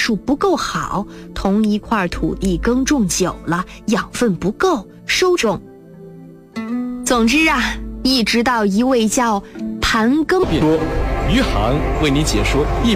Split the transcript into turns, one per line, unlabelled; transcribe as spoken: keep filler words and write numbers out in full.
树不够好，同一块土地耕种久了，养分不够，收种。总之啊，一直到一位叫盘庚
多，于涵为你解说一